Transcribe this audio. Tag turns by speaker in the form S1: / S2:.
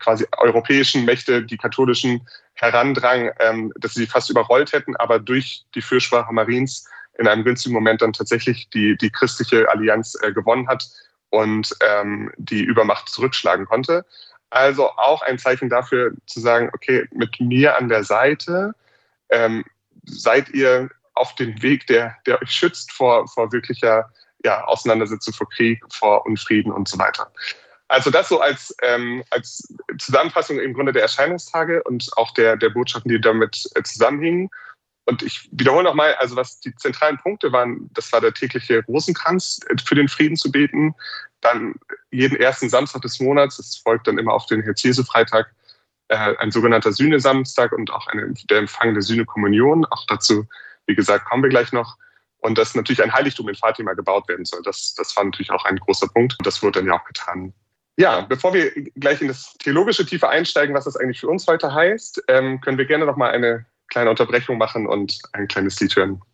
S1: quasi europäischen Mächte, die katholischen, herandrang, dass sie fast überrollt hätten, aber durch die Fürsprache Mariens in einem günstigen Moment dann tatsächlich die christliche Allianz gewonnen hat und die Übermacht zurückschlagen konnte. Also auch ein Zeichen dafür zu sagen, okay, mit mir an der Seite seid ihr auf dem Weg, der euch schützt vor wirklicher Auseinandersetzung, vor Krieg, vor Unfrieden und so weiter. Also das so als Zusammenfassung im Grunde der Erscheinungstage und auch der Botschaften, die damit zusammenhingen. Und ich wiederhole nochmal, also was die zentralen Punkte waren, das war der tägliche Rosenkranz für den Frieden zu beten, dann jeden ersten Samstag des Monats, das folgt dann immer auf den Herz-Jesu-Freitag, ein sogenannter Sühnesamstag und auch der Empfang der Sühnekommunion. Auch dazu, wie gesagt, kommen wir gleich noch. Und dass natürlich ein Heiligtum in Fatima gebaut werden soll. Das war natürlich auch ein großer Punkt. Das wurde dann ja auch getan. Ja, bevor wir gleich in das theologische Tiefe einsteigen, was das eigentlich für uns heute heißt, können wir gerne noch mal eine kleine Unterbrechung machen und ein kleines Lied hören.